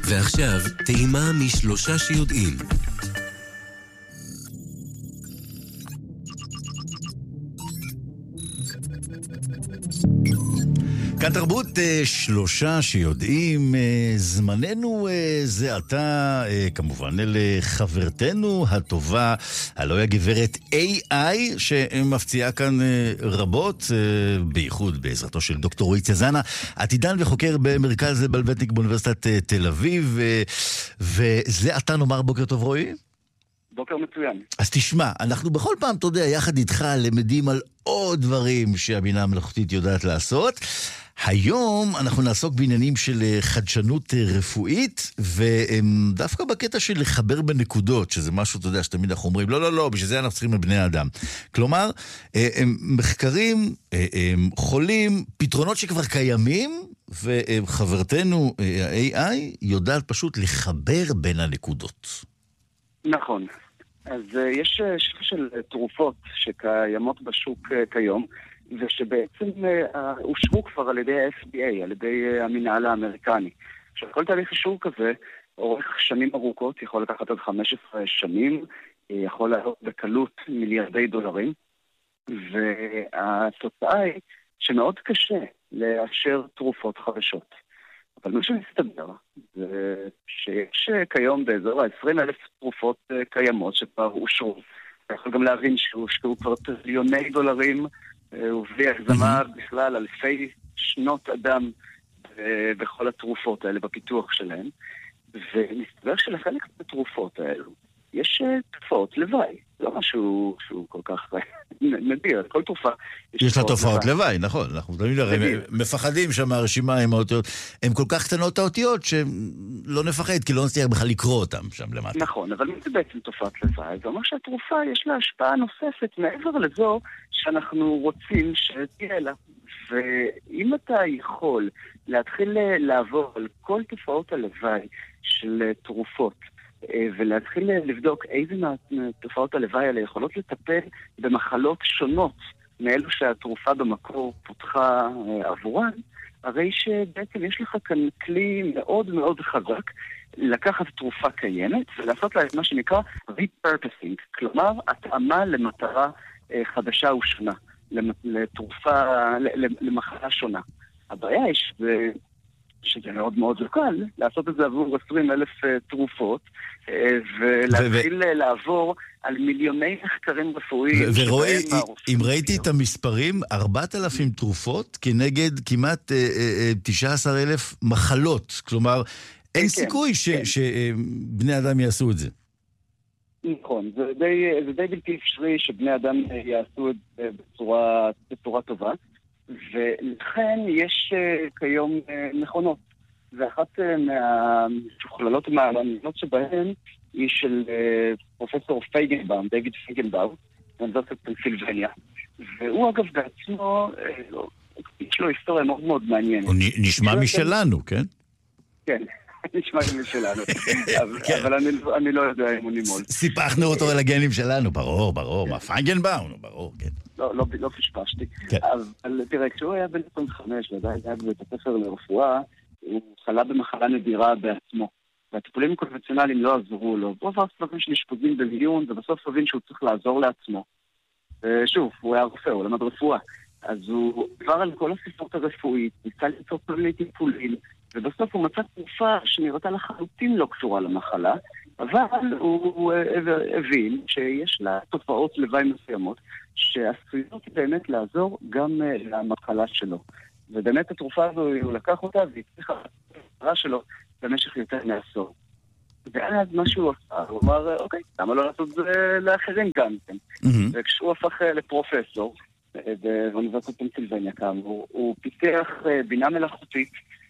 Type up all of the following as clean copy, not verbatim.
ועכשיו, טעימה משלושה שיודעים. כאן תרבות שלושה שיודעים, זמננו זה עתה, כמובן לחברתנו הטובה, הלוא היא הגברת AI, שמפציעה כאן רבות, בייחוד בעזרתו של דוקטור רועי צזנה, עתידן וחוקר במרכז בלווטניק באוניברסיטת תל אביב, וזה עתה נאמר בוקר טוב רועי? בוקר מצוין. אז תשמע, אנחנו בכל פעם, אתה יודע, יחד איתך למדים על עוד דברים שהבינה המלאכותית יודעת לעשות. היום אנחנו נעסוק בעניינים של חדשנות רפואית, ודווקא בקטע של לחבר בנקודות, שזה משהו, אתה יודע, שתמיד אנחנו אומרים, לא, בשביל זה אנחנו צריכים לבני אדם. כלומר, מחקרים, חולים, פתרונות שכבר קיימים, וחברתנו ה-AI יודעת פשוט לחבר בין הנקודות. נכון. אז יש שפע של תרופות שקיימות בשוק כיום, ושבעצם אושרו כבר על ידי ה-FDA, על ידי המנהל האמריקני. עכשיו, כל תהליך אישור כזה אורך שנים ארוכות, יכול לקחת עד 15 שנים, יכול לעלות בקלות מיליארדי דולרים, והתוצאה היא שמאוד קשה לאשר תרופות חדשות. אבל מה שמסתבר זה שיש כיום באזור ה-20,000 תרופות קיימות שכבר אושרו. אתה יכול גם להבין שהושקעו כבר טריליוני דולרים, ובלי הגזמה בכלל אלפי שנות אדם בכל התרופות האלה, בפיתוח שלהן. ומסתבר שלחלק מהתרופות האלו יש תופעות לוואי. לא משהו שהוא כל כך נדיר. כל תרופה יש לה תופעות לוואי, נכון. אנחנו תמיד מפחדים שם מהרשימה עם האותיות. הן כל כך קטנות האותיות שלא נפחד, כי לא נצטרך בכלל לקרוא אותם שם למטה. נכון, אבל זה בעצם תופעת לוואי. זה אומר שהתרופה יש לה השפעה נוספת מעבר לזו שאנחנו רוצים שתהיה לה. ואם אתה יכול להתחיל לעבור על כל תופעות הלוואי של תרופות, ולהתחיל לבדוק איזה מהתופעות הלוואי האלה יכולות לטפל במחלות שונות מאלו שהתרופה במקור פותחה עבורן, הרי שבעצם יש לך כאן כלי מאוד מאוד חזק לקחת תרופה קיימת ולעשות לה את מה שנקרא repurposing, כלומר התאמה למטרה חדשה ושונה, לתרופה, למחלה שונה. הבעיה היא שזה מאוד מאוד קל, לעשות את זה עבור 20,000 תרופות, ולהתחיל לעבור על מיליוני מחקרים רפואיים. ורואי, אם ראיתי את המספרים, 4,000 תרופות כנגד כמעט 19,000 מחלות. כלומר, אין סיכוי שבני אדם יעשו את זה. נכון, זה די בלתי אפשרי שבני אדם יעשו את זה בצורה טובה. ולכן יש כיום מכונות, ואחת מהשוכללות המעניינות שבהן היא של פרופסור פייגנבאום, דיוויד פייגנבאום, מאוניברסיטת פנסילבניה, והוא אגב בעצמו, יש לו היסטוריה מאוד מאוד מעניינת. הוא נשמע משלנו, כן? כן, נשמע משלנו, אבל אני לא יודע אם הוא נימול. סיפחנו אותו על הגנים שלנו, ברור, מה פייגנבאום, ברור, כן. לא פשפשתי. אבל תראה, כשהוא היה בן 25 ועדיין היה בבית הספר לרפואה, הוא חלה במחלה נדירה בעצמו. והטיפולים הקונבנציונליים לא עזרו לו. הוא עבר סבבים של אשפוזים במיון, ובסוף הבין שהוא צריך לעזור לעצמו. ושוב, הוא היה רופא, הוא למד רפואה. אז הוא עבר על כל הספרות הרפואית, ניסה ליצור כל מיני טיפולים, ובסוף הוא מצא תרופה שנראתה לחלוטין לא קשורה למחלה, אבל הוא הבין שיש לה תופעות לוואי מסוימות, שעשויות באמת לעזור גם למחלה שלו. ובאמת התרופה הזו, הוא לקח אותה והצליחה את המחלה שלו במשך יותר מעשור. ואז מה שהוא עשה, הוא אמר, אוקיי, למה לא לעשות זה לאחרים גם? וכשהוא הפך לפרופסור באוניברסיטת פנסילבניה כאמור, הוא פיתח בינה מלאכותית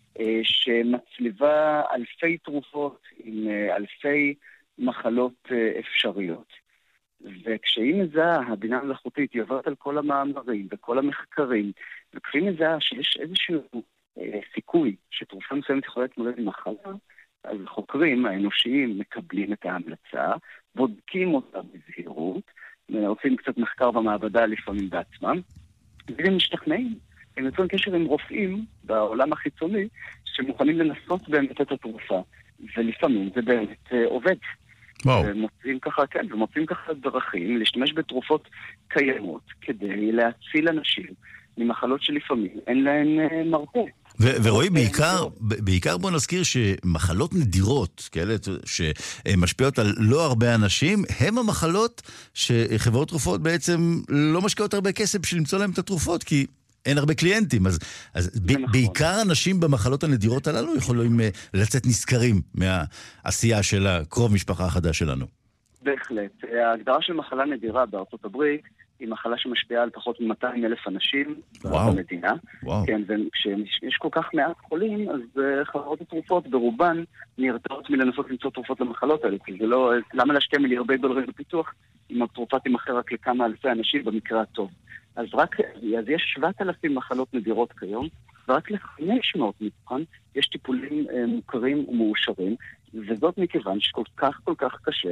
שמצליבה אלפי תרופות עם אלפי מחלות אפשריות. וכשהיא מזהה, הבינה המלאכותית, היא עוברת על כל המאמרים וכל המחקרים, וכשהיא מזהה שיש איזשהו סיכוי שתרופה מסוימת יכולה להתמודד עם מחלה, אז חוקרים האנושיים מקבלים את ההמלצה, בודקים אותה בזהירות, עושים קצת מחקר במעבדה לפעמים בעצמם, והם משתכנעים. הם יוצרים קשר עם רופאים בעולם החיצוני שמוכנים לנסות באמת את התרופה. ולפעמים זה באמת עובד. וואו. ומוצאים ככה דרכים להשתמש בתרופות קיימות כדי להציל אנשים ממחלות שלפעמים אין להן מרפא. ורואי, בעיקר בוא נזכיר שמחלות נדירות, כאלה שמשפיעות על לא הרבה אנשים, הם המחלות שחברות תרופות בעצם לא משקיעות הרבה כסף בשביל למצוא להם את התרופות, כי אין הרבה קליינטים. אז בעיקר אנשים במחלות הנדירות הללו יכולים לצאת נזכרים מהעשייה של הקרוב משפחה החדש שלנו. בהחלט. ההגדרה של מחלה נדירה בארצות הברית היא מחלה שמשפיעה על פחות מ-200,000 אנשים במדינה. כן, וכשיש כל כך מעט חולים, אז חברות התרופות ברובן נרתעות מלנסות למצוא תרופות למחלות האלה, כי זה לא, למה להשקיע מיליארדי דולרים בפיתוח אם התרופה תימכר רק לכמה אלפי אנשים במקרה הטוב. אז יש 7,000 מחלות נדירות כיום, ורק ל-500 מתוכן יש טיפולים מוכרים ומאושרים, וזאת מכיוון שכל כך קשה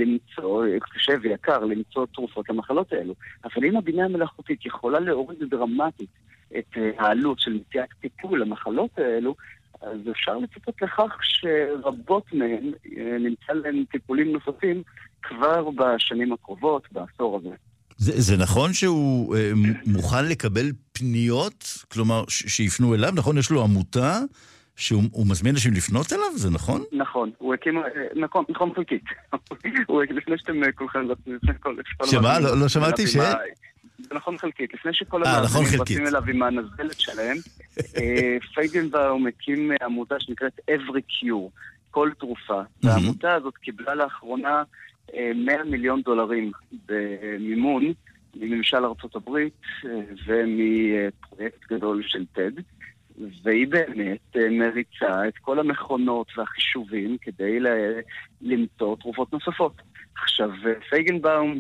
ויקר למצוא תרופות למחלות האלו. אבל אם הבינה המלאכותית יכולה להוריד דרמטית את העלות של מציאת טיפול למחלות האלו, אז אפשר לצפות לכך שרבות מהן נמצא להם טיפולים נוספים כבר בשנים הקרובות, בעשור הזה. זה נכון שהוא מוכן לקבל פניות, כלומר שיפנו אליו, נכון? יש לו עמותה שהוא מזמין אנשים לפנות אליו, זה נכון? נכון, הוא הקים, נכון חלקית. לפני שאתם כולכם... שמה? לא שמעתי ש... זה נכון חלקית, לפני שכל המאזינים רצים אליו עם הנזלת שלהם, פייגנבאום הקים עמותה שנקראת Every Cure, כל תרופה. והעמותה הזאת קיבלה לאחרונה $100 מיליון במימון מממשל ארצות הברית ומפרויקט גדול של TED, והיא באמת מריצה את כל המכונות והחישובים כדי למצוא תרופות נוספות. עכשיו, פייגנבאום,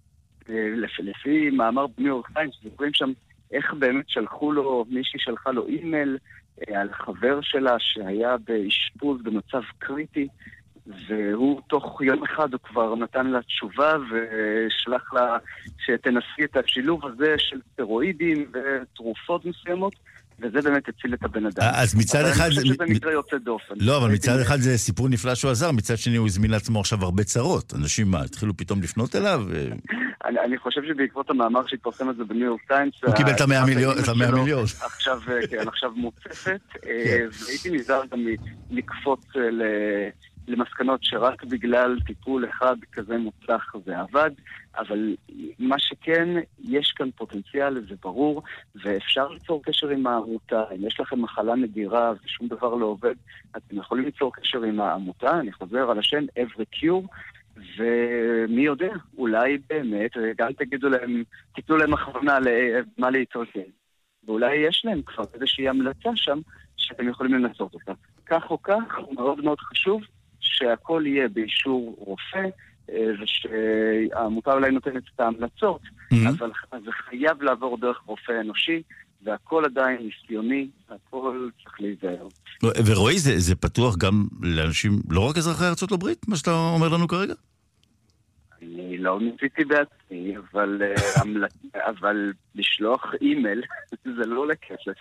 לפי מאמר בניו יורק טיימס, זוכרים שם איך באמת מישהי שלחה לו אימייל על חבר שלה שהיה באשפוז במצב קריטי, והוא תוך יום אחד הוא כבר נתן לה תשובה ושלח לה שתנסי את השילוב הזה של סטרואידים ותרופות מסוימות, וזה באמת הציל את הבן אדם. אז מצד אחד... אני חושב שזה מקרה יוצא דופן. לא, אבל מצד אחד זה סיפור נפלא שהוא עזר, מצד שני הוא הזמין לעצמו עכשיו הרבה צרות. אנשים התחילו פתאום לפנות אליו? אני חושב שבעקבות המאמר שהתפרסם את זה בניו יורק טיימס... הוא קיבל את ה-100 מיליון. עכשיו מוצפת, והייתי נזהר גם לקפוץ למסקנות שרק בגלל טיפול אחד כזה מוצלח זה עבד, אבל מה שכן, יש כאן פוטנציאל, זה ברור, ואפשר ליצור קשר עם העמותה. אם יש לכם מחלה נדירה ושום דבר לא עובד, אתם יכולים ליצור קשר עם העמותה. אני חוזר על השם Every Cure, ומי יודע, אולי באמת, גם תיתנו להם הכוונה למה להתרכז. ואולי יש להם כבר איזושהי המלצה שם שאתם יכולים לנסות אותה. כך או כך, מאוד מאוד חשוב שהכל יהיה באישור רופא, ושהעמותה אולי נותנת את ההמלצות, אבל זה חייב לעבור דרך רופא אנושי, והכל עדיין ניסיוני, הכל צריך להיזהר. ורואי, זה פתוח גם לאנשים, לא רק אזרחי ארצות הברית, מה שאתה אומר לנו כרגע? אני לא ניסיתי בעצמי, אבל לשלוח אימייל זה לא לכסף,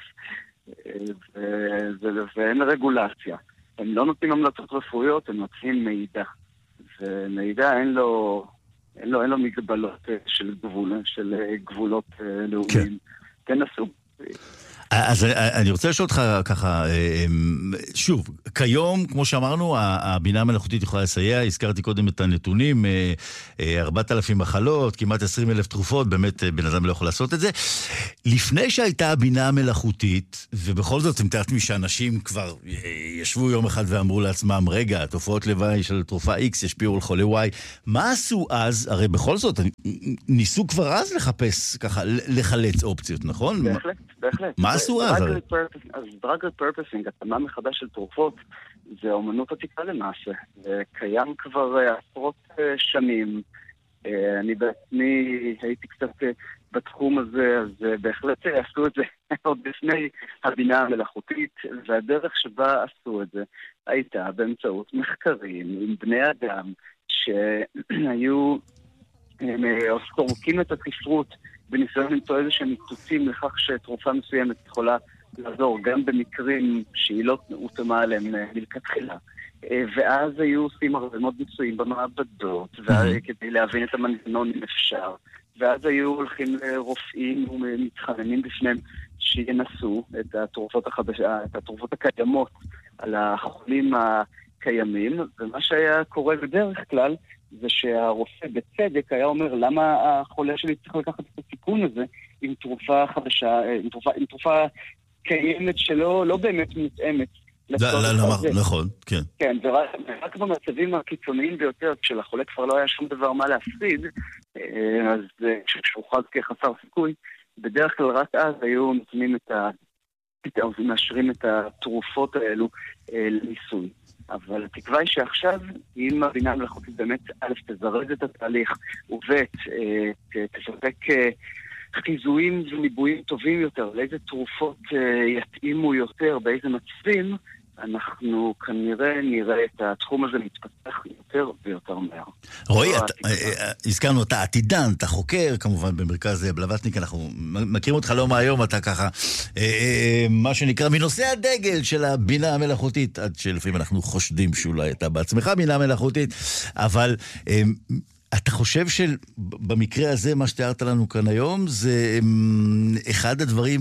ואין רגולציה. הם לא נותנים המלצות רפואיות, הם נותנים מידע. ומידע אין לו מגבלות של גבולות לאומיים. תנסו. אז אני רוצה לשאול אותך ככה, שוב, כיום, כמו שאמרנו, הבינה המלאכותית יכולה לסייע, הזכרתי קודם את הנתונים, 4,000 מחלות, כמעט 20,000 תרופות, באמת בן אדם לא יכול לעשות את זה. לפני שהייתה הבינה המלאכותית, ובכל זאת הם תיארתי שאנשים כבר ישבו יום אחד ואמרו לעצמם, רגע, תופעות לוואי של תרופה X ישפיעו על חולה Y, מה עשו אז? הרי בכל זאת, ניסו כבר אז לחפש, ככה, לחלץ אופציות, נכון? בהחלט. מה עשו אז? אז drug repurposing, התאמה מחדש של תרופות, זה אומנות עתיקה למעשה. זה קיים כבר עשרות שנים. אני בעצמי הייתי קצת בתחום הזה, אז בהחלט עשו את זה עוד לפני הבינה המלאכותית, והדרך שבה עשו את זה הייתה באמצעות מחקרים עם בני אדם שהיו סורקים את הספרות בניסיון למצוא איזה שהם ניתוצים לכך שתרופה מסוימת יכולה לעזור גם במקרים שהיא לא הותאמה עליהם מלכתחילה. ואז היו עושים הרבה מאוד ניסויים במעבדות, כדי להבין את המנגנון אם אפשר. ואז היו הולכים לרופאים ומתחננים בפניהם שינסו את התרופות הקיימות על החולים הקיימים, ומה שהיה קורה בדרך כלל זה שהרופא בצדק היה אומר למה החולה שלי צריך לקחת את הסיכון הזה עם תרופה חדשה, עם תרופה קיימת שלא לא באמת מותאמת. נכון, כן. כן, ורק במצבים הקיצוניים ביותר, כשלחולה כבר לא היה שום דבר מה להפסיד, אז כשהוא חד כחסר סיכוי, בדרך כלל רק אז היו מאשרים את התרופות האלו לניסוי. אבל התקווה היא שעכשיו, אם הבינה המלאכותית באמת תזרז את התהליך, ובית תספק חיזויים וניבויים טובים יותר, לאיזה תרופות יתאימו יותר, באיזה מצבים, אנחנו כנראה נראה את התחום הזה מתפתח יותר ויותר מהר. רועי, הזכרנו, אתה עתידן, אתה חוקר, כמובן במרכז בלווטניק, אנחנו מכירים אותך לא מהיום, אתה ככה, מה שנקרא, מנושא הדגל של הבינה המלאכותית, עד שלפעמים אנחנו חושדים שאולי אתה בעצמך בינה מלאכותית, אבל אתה חושב שבמקרה הזה, מה שתיארת לנו כאן היום, זה אחד הדברים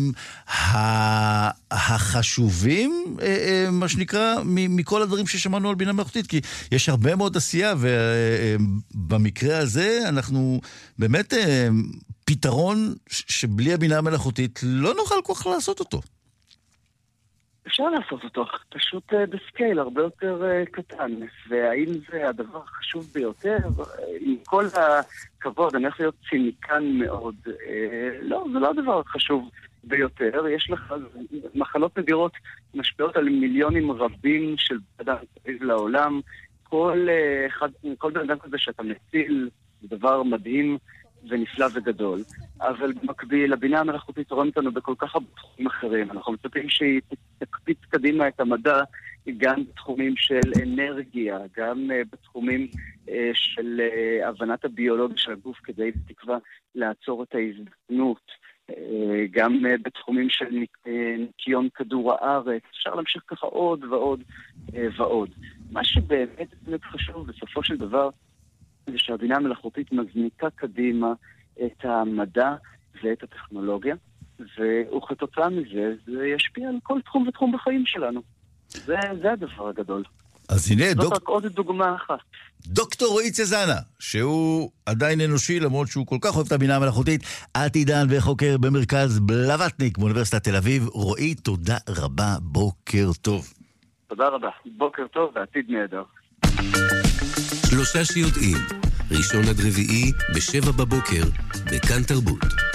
החשובים, מה שנקרא, מכל הדברים ששמענו על בינה מלאכותית, כי יש הרבה מאוד עשייה, ובמקרה הזה אנחנו באמת פתרון שבלי הבינה המלאכותית לא נוכל כל כך לעשות אותו. אפשר לעשות אותו, פשוט בסקייל הרבה יותר קטן, והאם זה הדבר החשוב ביותר? עם כל הכבוד, אני הולך להיות ציניקן מאוד, לא, זה לא הדבר החשוב ביותר, יש לך מחלות נדירות משפיעות על מיליונים רבים של אדם סביב לעולם, כל בן אדם כזה שאתה מציל, זה דבר מדהים ונפלא וגדול, אבל במקביל, הבינה המלאכותית רואים אותנו בכל כך הרבה תחומים אחרים. אנחנו מצפים שהיא תקפיץ קדימה את המדע גם בתחומים של אנרגיה, גם בתחומים של הבנת הביולוגיה של הגוף כדי בתקווה לעצור את ההזדמנות, גם בתחומים של ניקיון כדור הארץ. אפשר להמשיך ככה עוד ועוד ועוד. מה שבאמת חשוב בסופו של דבר זה שהבינה המלאכותית מזניקה קדימה את המדע ואת הטכנולוגיה, וכתוצאה מזה זה ישפיע על כל תחום ותחום בחיים שלנו. זה הדבר הגדול. אז הנה, זאת רק עוד דוגמה אחת. דוקטור רועי צזנה, שהוא עדיין אנושי, למרות שהוא כל כך אוהב את הבינה המלאכותית, עתידן וחוקר במרכז בלווטניק באוניברסיטת תל אביב. רועי, תודה רבה, בוקר טוב. תודה רבה, בוקר טוב ועתיד נהדר. שלושה שיודעים, ראשון עד רביעי ב7 בבוקר, בכאן תרבות.